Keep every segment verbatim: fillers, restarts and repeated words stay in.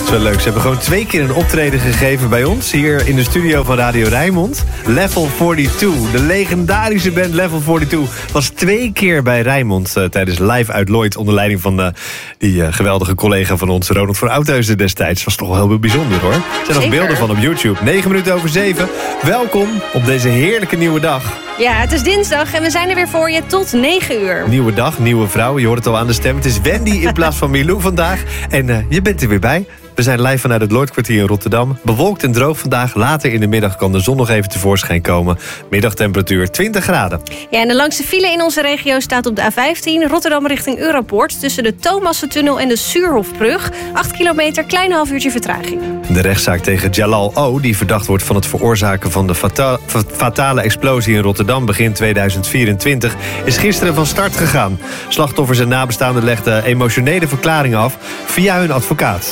is wel leuk. Ze hebben gewoon twee keer een optreden gegeven bij ons. Hier in de studio van Radio Rijnmond. Level tweeënveertig. De legendarische band Level tweeënveertig was twee keer bij Rijnmond. Uh, tijdens Live uit Lloyd. Onder leiding van uh, die uh, geweldige collega van ons, Ronald van Oudhuizen destijds. Was toch wel heel bijzonder hoor. Er zijn nog beelden van op YouTube. negen minuten over zeven. Welkom op deze heerlijke nieuwe dag. Ja, het is dinsdag en we zijn er weer voor je tot negen uur. Nieuwe dag, nieuwe vrouw. Je hoort het al aan de stem. Het is Wendy in plaats van Milou vandaag. En uh, je bent er weer bij. We zijn live vanuit het Lloydkwartier in Rotterdam. Bewolkt en droog vandaag. Later in de middag kan de zon nog even tevoorschijn komen. Middagtemperatuur twintig graden. Ja, en de langste file in onze regio staat op de A vijftien. Rotterdam richting Europoort. Tussen de Thomassentunnel en de Suurhofbrug. acht kilometer, klein half uurtje vertraging. De rechtszaak tegen Jalal O., die verdacht wordt van het veroorzaken van de fata- fatale explosie in Rotterdam begin tweeduizend vierentwintig, is gisteren van start gegaan. Slachtoffers en nabestaanden legden emotionele verklaringen af via hun advocaat.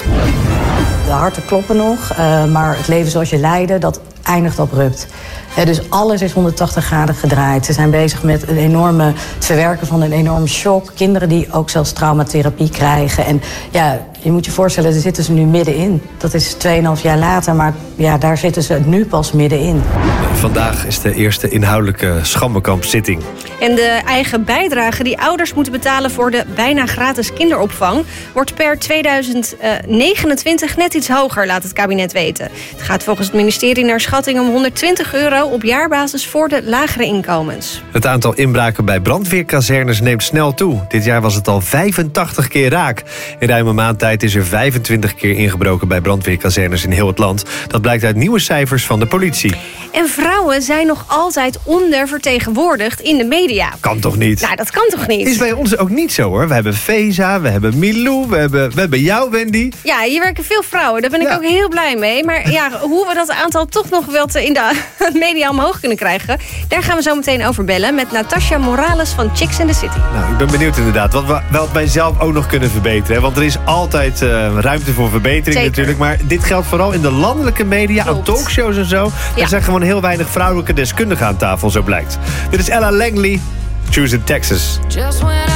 De harten kloppen nog, uh, maar het leven zoals je leidde, dat eindigt abrupt. Uh, dus alles is honderdtachtig graden gedraaid. Ze zijn bezig met een enorme, het verwerken van een enorme shock. Kinderen die ook zelfs traumatherapie krijgen. En ja, je moet je voorstellen, daar zitten ze nu middenin. Dat is tweeënhalf jaar later, maar ja, daar zitten ze nu pas middenin. Vandaag is de eerste inhoudelijke Schammenkamp-zitting. En de eigen bijdrage die ouders moeten betalen voor de bijna gratis kinderopvang wordt per tweeduizend negenentwintig net iets hoger, laat het kabinet weten. Het gaat volgens het ministerie naar schatting om honderdtwintig euro op jaarbasis voor de lagere inkomens. Het aantal inbraken bij brandweerkazernes neemt snel toe. Dit jaar was het al vijfentachtig keer raak. In ruime maand tijd is er vijfentwintig keer ingebroken bij brandweerkazernes in heel het land. Dat blijkt uit nieuwe cijfers van de politie. En vrouwen zijn nog altijd ondervertegenwoordigd in de media. Kan toch niet? Nou, dat kan toch niet? Is bij ons ook niet zo hoor. We hebben Feza, we hebben Milou, we hebben, we hebben jou, Wendy. Ja, hier werken veel vrouwen. Daar ben ik Ja. ook heel blij mee. Maar ja, hoe we dat aantal toch nog wel te in de media omhoog kunnen krijgen, daar gaan we zo meteen over bellen met Natasha Morales van Chicks in the City. Nou, ik ben benieuwd inderdaad wat we wel wij zelf ook nog kunnen verbeteren. Hè? Want er is altijd uh, ruimte voor verbetering Zeker. natuurlijk. Maar dit geldt vooral in de landelijke media, aan Klopt. talkshows en zo. Er Ja. zijn gewoon heel weinig vrouwelijke deskundigen aan tafel, zo blijkt. Dit is Ella Langley, Choose in Texas. Just when